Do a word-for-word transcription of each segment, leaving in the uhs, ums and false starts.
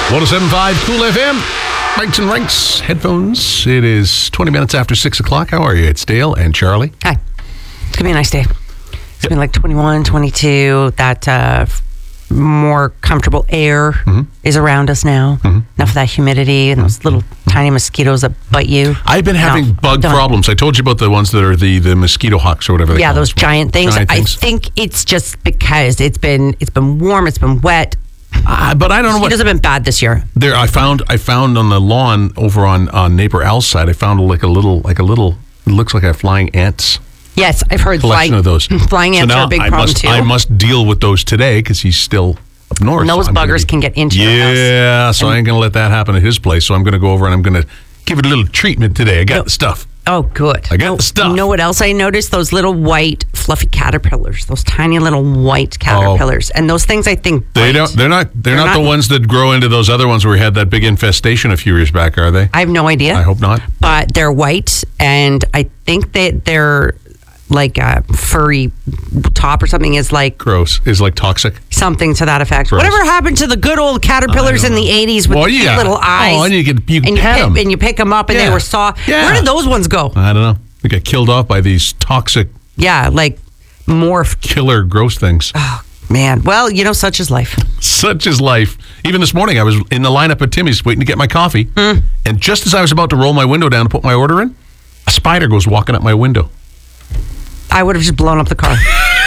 one oh seven point five Cool F M. Ranks and Ranks headphones. It is twenty minutes after six o'clock. How are you? It's Dale and Charlie. Hi. It's going to be a nice day. It's going to be like twenty-one, twenty-two. That uh, more comfortable air mm-hmm. is around us now. Mm-hmm. Enough of that humidity and those little tiny mosquitoes that bite you. I've been having no, bug don't. problems. I told you about the ones that are the, the mosquito hawks or whatever they yeah, call those them. giant things. giant I things. think it's just because it's been it's been warm, it's been wet. Uh, but I don't know what. Mosquitoes have been bad this year. There, I found I found on the lawn over on, on neighbor Al's side. I found like a little like a little. It looks like a flying ants. Yes, I've heard collection flying, of those. Flying ants so are a big I problem must, too. I must deal with those today because he's still up north. And those so buggers be, can get into your house. Yeah, so and I ain't gonna let that happen at his place. So I'm gonna go over and I'm gonna give it a little treatment today. I got no, the stuff. Oh, good. I got no, the stuff. You know what else I noticed? Those little white, fluffy caterpillars. Those tiny little white caterpillars, oh. and those things I think they don't. They're not. They're, they're not, not the ones that grow into those other ones where we had that big infestation a few years back, are they? I have no idea. I hope not. But they're white, and I think that they're like a furry top or something is like gross. Is like toxic. Something to that effect. Gross. Whatever happened to the good old caterpillars in the eighties with well, yeah. little eyes? Oh, and you could you and you pet pick, them, and you pick them up, and yeah. they were soft. Yeah. Where did those ones go? I don't know. They got killed off by these toxic. Yeah, like morph killer gross things. Oh man. Well, you know, such is life. Such is life. Even this morning, I was in the lineup at Timmy's waiting to get my coffee, mm. and just as I was about to roll my window down to put my order in, a spider goes walking up my window. I would have just blown up the car.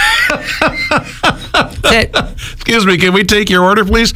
That's it. Excuse me, can we take your order, please?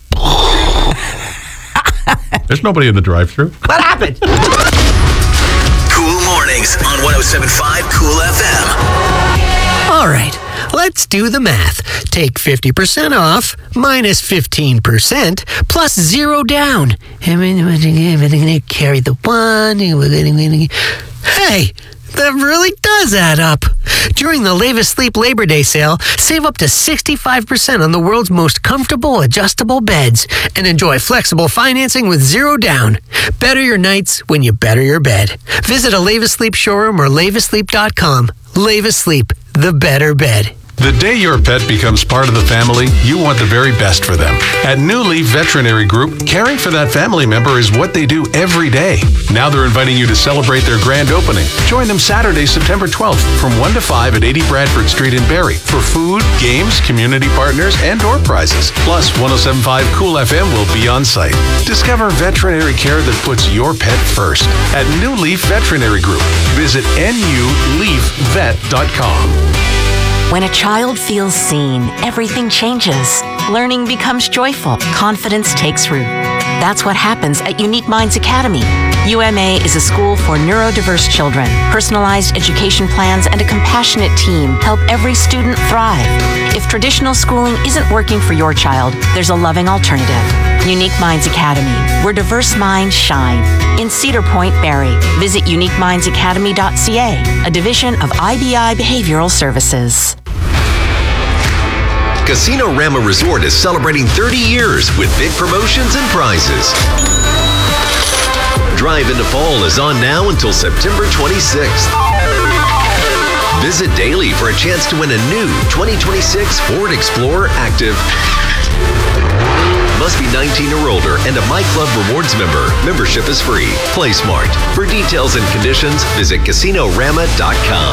There's nobody in the drive-thru. What happened? Cool Mornings on one oh seven point five Cool F M. All right, let's do the math. Take fifty percent off, minus fifteen percent, plus zero down. Carry the one. Hey, that really does add up. During the Leva Sleep Labor Day sale, save up to sixty-five percent on the world's most comfortable adjustable beds and enjoy flexible financing with zero down. Better your nights when you better your bed. Visit a Leva Sleep showroom or leva sleep dot com. Leva Sleep, the better bed. The day your pet becomes part of the family, you want the very best for them. At New Leaf Veterinary Group, caring for that family member is what they do every day. Now they're inviting you to celebrate their grand opening. Join them Saturday, September twelfth from one to five at eighty Bradford Street in Barrie for food, games, community partners, and door prizes. Plus, one oh seven point five Cool F M will be on site. Discover veterinary care that puts your pet first at New Leaf Veterinary Group. Visit N U leaf vet dot com. When a child feels seen, everything changes. Learning becomes joyful. Confidence takes root. That's what happens at Unique Minds Academy. U M A is a school for neurodiverse children. Personalized education plans and a compassionate team help every student thrive. If traditional schooling isn't working for your child, there's a loving alternative. Unique Minds Academy, where diverse minds shine. In Cedar Point, Barrie. Visit unique minds academy dot c a, a division of I B I Behavioral Services. Casino Rama Resort is celebrating thirty years with big promotions and prizes. Drive into Fall is on now until September twenty-sixth. Visit daily for a chance to win a new twenty twenty-six Ford Explorer Active. Must be nineteen or older and a My Club Rewards member. Membership is free. Play smart. For details and conditions, visit casino rama dot com.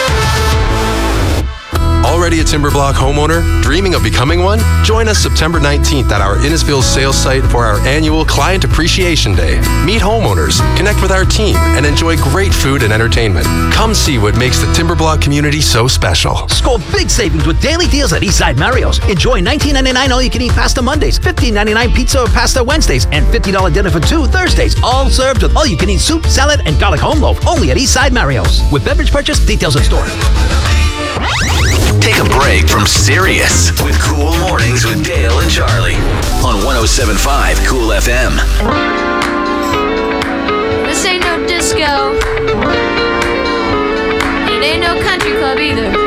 Already a Timberblock homeowner? Dreaming of becoming one? Join us September nineteenth at our Innisfil sales site for our annual Client Appreciation Day. Meet homeowners, connect with our team, and enjoy great food and entertainment. Come see what makes the Timberblock community so special. Score big savings with daily deals at Eastside Mario's. Enjoy nineteen ninety-nine all-you-can-eat pasta Mondays, fifteen ninety-nine pizza or pasta Wednesdays, and fifty dollars dinner for two Thursdays. All served with all-you-can-eat soup, salad, and garlic home loaf. Only at Eastside Mario's. With beverage purchase, details in store. Take a break from serious with Cool Mornings with Dale and Charlie on one oh seven point five Cool F M. This ain't no disco. It ain't no country club either.